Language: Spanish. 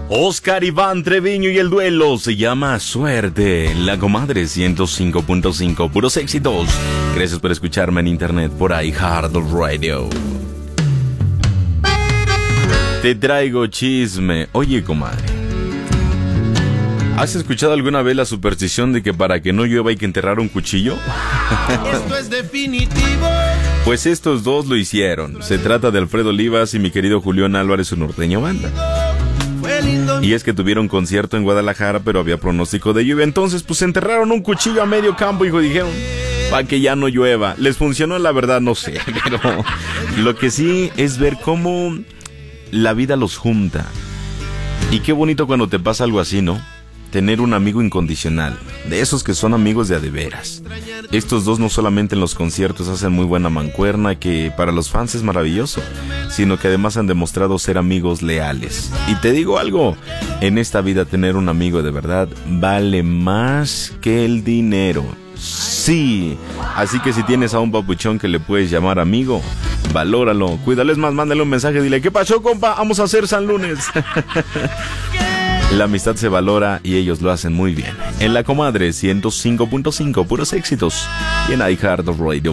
Oscar Iván Treviño y el duelo se llama Suerte. La Comadre 105.5, puros éxitos. Gracias por escucharme en internet por iHeartRadio. Te traigo chisme. Oye, comadre, ¿has escuchado alguna vez la superstición de que para que no llueva hay que enterrar un cuchillo? Esto es definitivo. Pues estos dos lo hicieron. Se trata de Alfredo Olivas y mi querido Julián Álvarez, su norteño banda. Y es que tuvieron concierto en Guadalajara, pero había pronóstico de lluvia. Entonces, pues enterraron un cuchillo a medio campo y dijeron, para que ya no llueva. ¿Les funcionó? La verdad no sé, pero lo que sí es ver cómo la vida los junta. Y qué bonito cuando te pasa algo así, ¿no? Tener un amigo incondicional, de esos que son amigos de a de veras. Estos dos no solamente en los conciertos hacen muy buena mancuerna, que para los fans es maravilloso, sino que además han demostrado ser amigos leales. Y te digo algo, en esta vida tener un amigo de verdad vale más que el dinero. Sí, así que si tienes a un papuchón que le puedes llamar amigo, valóralo, cuídales más, mándale un mensaje, dile, ¿qué pasó, compa? Vamos a hacer San Lunes. La amistad se valora y ellos lo hacen muy bien. En La Comadre 105.5, puros éxitos. Y en iHeartRadio.